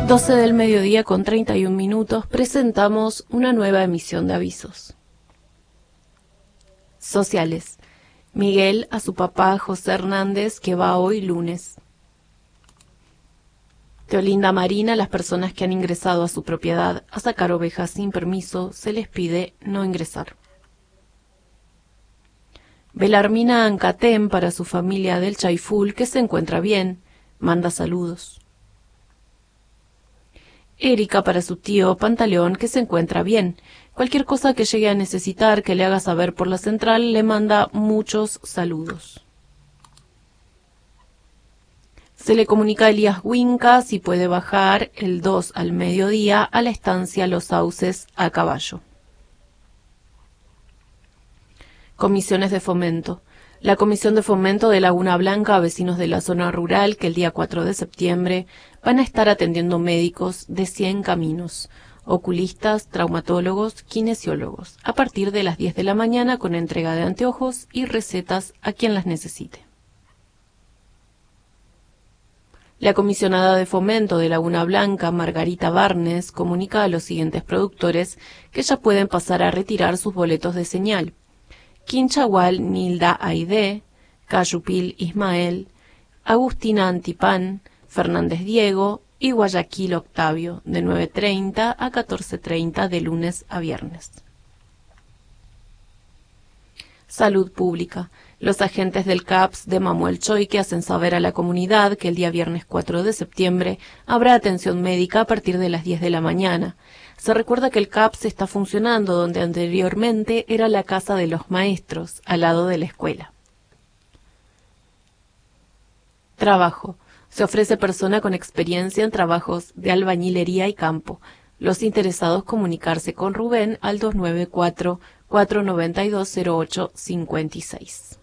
12 del mediodía con 31 minutos, presentamos una nueva emisión de avisos. Sociales. Miguel a su papá José Hernández, que va hoy lunes. Teolinda Marina, a las personas que han ingresado a su propiedad a sacar ovejas sin permiso, se les pide no ingresar. Belarmina Ancatén, para su familia del Chaiful, que se encuentra bien, manda saludos. Erika, para su tío Pantaleón, que se encuentra bien. Cualquier cosa que llegue a necesitar que le haga saber por la central, le manda muchos saludos. Se le comunica a Elías Huinca si puede bajar el 2 al mediodía a la estancia Los Sauces a caballo. Comisiones de fomento. La Comisión de Fomento de Laguna Blanca a vecinos de la zona rural que el día 4 de septiembre van a estar atendiendo médicos de 100 caminos, oculistas, traumatólogos, kinesiólogos, a partir de las 10 de la mañana con entrega de anteojos y recetas a quien las necesite. La comisionada de Fomento de Laguna Blanca, Margarita Barnes, comunica a los siguientes productores que ya pueden pasar a retirar sus boletos de señal. Quinchagual Nilda Aide, Cayupil Ismael, Agustina Antipán, Fernández Diego y Guayaquil Octavio, de 9:30 a 14:30 de lunes a viernes. Salud Pública. Los agentes del CAPS de Mamuelchoique hacen saber a la comunidad que el día viernes 4 de septiembre habrá atención médica a partir de las 10 de la mañana. Se recuerda que el CAPS está funcionando donde anteriormente era la Casa de los Maestros, al lado de la escuela. Trabajo. Se ofrece persona con experiencia en trabajos de albañilería y campo. Los interesados comunicarse con Rubén al 294-492-0856.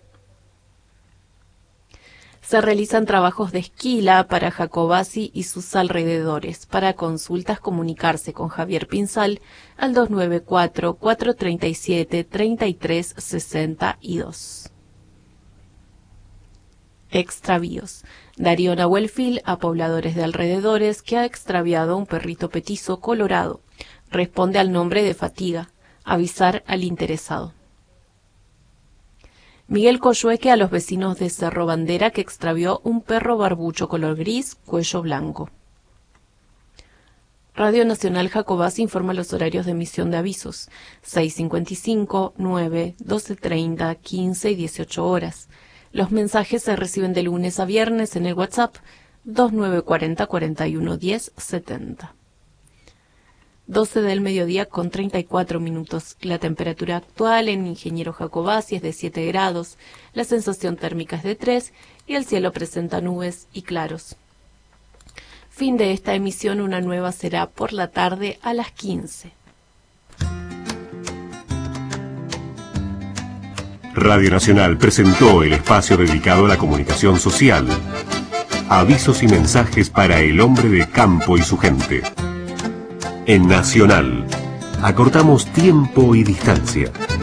Se realizan trabajos de esquila para Jacobasi y sus alrededores. Para consultas, comunicarse con Javier Pinzal al 294-437-3362. Extravíos. Darío Nahuelfil a pobladores de alrededores que ha extraviado un perrito petizo colorado. Responde al nombre de Fatiga. Avisar al interesado. Miguel Coyhueque a los vecinos de Cerro Bandera que extravió un perro barbucho color gris, cuello blanco. Radio Nacional Jacobasi informa los horarios de emisión de avisos: 6:55, 9, 12:30, 15 y 18 horas. Los mensajes se reciben de lunes a viernes en el WhatsApp 2940 41 10 70. 12 del mediodía con 34 minutos. La temperatura actual en Ingeniero Jacobasi es de 7 grados, la sensación térmica es de 3 y el cielo presenta nubes y claros. Fin de esta emisión, una nueva será por la tarde a las 15. Radio Nacional presentó el espacio dedicado a la comunicación social. Avisos y mensajes para el hombre de campo y su gente. En Nacional, acortamos tiempo y distancia.